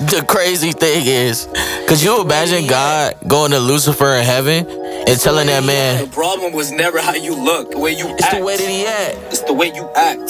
The crazy thing is, could you imagine God going to Lucifer in heaven and telling that man, the problem was never how you look, the way you act. it's the way that he act. It's the way you act.